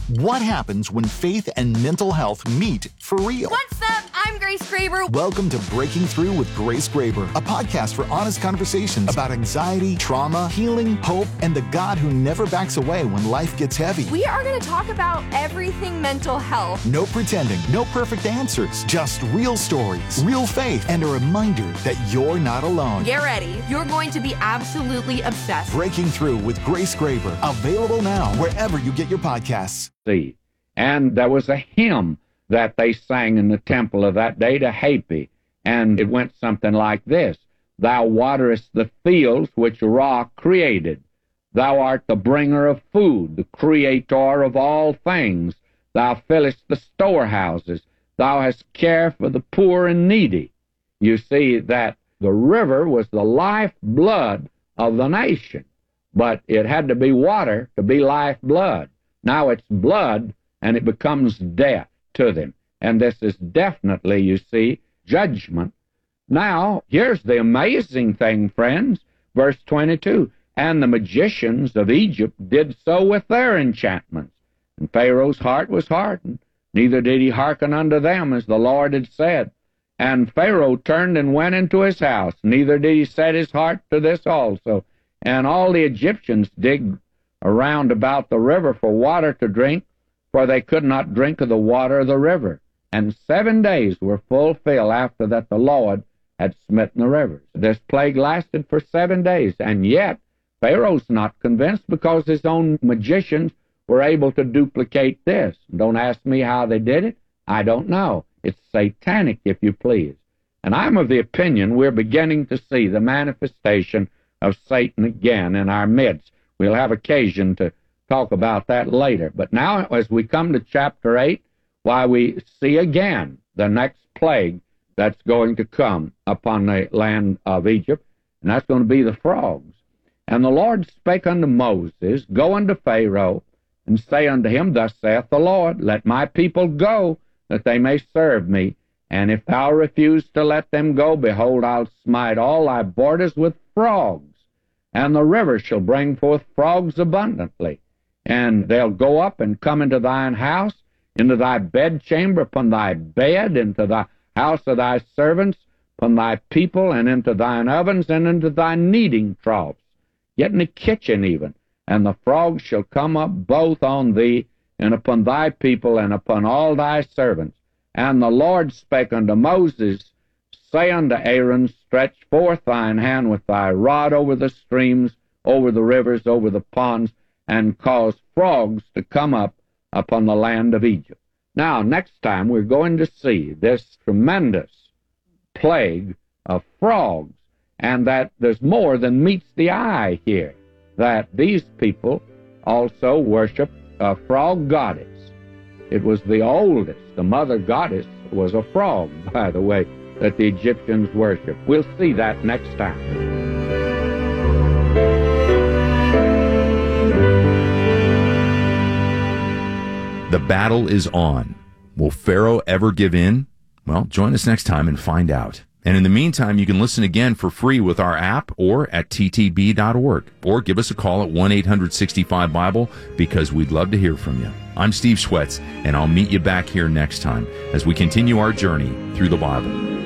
What happens when faith and mental health meet for real? What's up? I'm Grace Graber. Welcome to Breaking Through with Grace Graber, a podcast for honest conversations about anxiety, trauma, healing, hope, and the God who never backs away when life gets heavy. We are going to talk about everything mental health. No pretending, no perfect answers, just real stories, real faith, and a reminder that you're not alone. Get ready. You're going to be absolutely obsessed. Breaking Through with Grace Graber, available now wherever you get your podcasts. And there was a hymn that they sang in the temple of that day to Hapi, and it went something like this: Thou waterest the fields which Ra created. Thou art the bringer of food, the creator of all things. Thou fillest the storehouses. Thou hast care for the poor and needy. You see that the river was the lifeblood of the nation, but it had to be water to be lifeblood. Now it's blood, and it becomes death to them. And this is definitely, you see, judgment. Now, here's the amazing thing, friends. Verse 22, And the magicians of Egypt did so with their enchantments. And Pharaoh's heart was hardened, neither did he hearken unto them, as the Lord had said. And Pharaoh turned and went into his house, neither did he set his heart to this also. And all the Egyptians dig around about the river for water to drink, for they could not drink of the water of the river. And 7 days were fulfilled after that the Lord had smitten the rivers. This plague lasted for 7 days, and yet Pharaoh's not convinced, because his own magicians were able to duplicate this. Don't ask me how they did it. I don't know. It's satanic, if you please. And I'm of the opinion we're beginning to see the manifestation of Satan again in our midst. We'll have occasion to talk about that later. But now, as we come to chapter 8, why, we see again the next plague that's going to come upon the land of Egypt, and that's going to be the frogs. And the Lord spake unto Moses, Go unto Pharaoh, and say unto him, Thus saith the Lord, Let my people go, that they may serve me. And if thou refuse to let them go, behold, I'll smite all thy borders with frogs. And the river shall bring forth frogs abundantly. And they'll go up and come into thine house, into thy bedchamber, upon thy bed, into the house of thy servants, upon thy people, and into thine ovens, and into thy kneading troughs, yet in the kitchen even. And the frogs shall come up both on thee, and upon thy people, and upon all thy servants. And the Lord spake unto Moses, Say unto Aaron, Stretch forth thine hand with thy rod over the streams, over the rivers, over the ponds, and cause frogs to come up upon the land of Egypt. Now, next time we're going to see this tremendous plague of frogs, and that there's more than meets the eye here, that these people also worship a frog goddess. It was the oldest. The mother goddess was a frog, by the way, that the Egyptians worship. We'll see that next time. The battle is on. Will Pharaoh ever give in? Well, join us next time and find out. And in the meantime, you can listen again for free with our app or at ttb.org. Or give us a call at 1-800-65-BIBLE, because we'd love to hear from you. I'm Steve Schwetz, and I'll meet you back here next time as we continue our journey through the Bible.